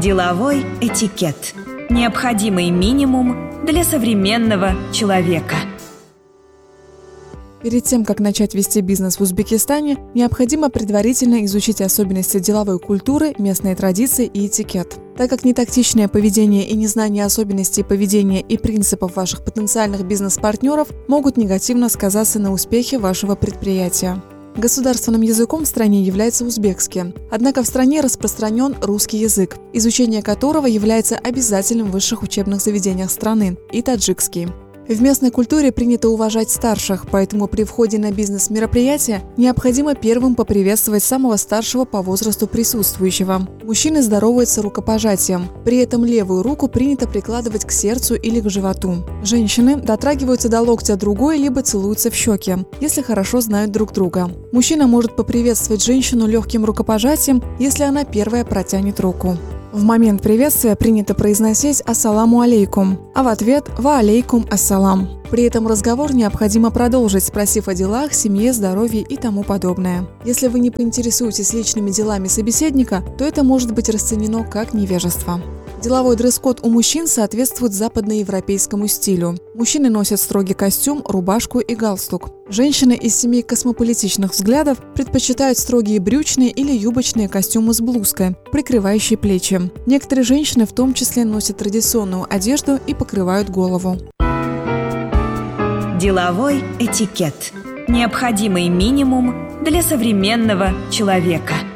Деловой этикет. Необходимый минимум для современного человека. Перед тем, как начать вести бизнес в Узбекистане, необходимо предварительно изучить особенности деловой культуры, местные традиции и этикет. Так как нетактичное поведение и незнание особенностей поведения и принципов ваших потенциальных бизнес-партнеров могут негативно сказаться на успехе вашего предприятия. Государственным языком в стране является узбекский, однако в стране распространен русский язык, изучение которого является обязательным в высших учебных заведениях страны, и таджикский. В местной культуре принято уважать старших, поэтому при входе на бизнес-мероприятие необходимо первым поприветствовать самого старшего по возрасту присутствующего. Мужчины здороваются рукопожатием, при этом левую руку принято прикладывать к сердцу или к животу. Женщины дотрагиваются до локтя другой либо целуются в щеки, если хорошо знают друг друга. Мужчина может поприветствовать женщину легким рукопожатием, если она первая протянет руку. В момент приветствия принято произносить «Ассаламу алейкум», а в ответ «Ва алейкум ассалам». При этом разговор необходимо продолжить, спросив о делах, семье, здоровье и тому подобное. Если вы не поинтересуетесь личными делами собеседника, то это может быть расценено как невежество. Деловой дресс-код у мужчин соответствует западноевропейскому стилю. Мужчины носят строгий костюм, рубашку и галстук. Женщины из семей космополитичных взглядов предпочитают строгие брючные или юбочные костюмы с блузкой, прикрывающей плечи. Некоторые женщины в том числе носят традиционную одежду и покрывают голову. Деловой этикет. Необходимый минимум для современного человека.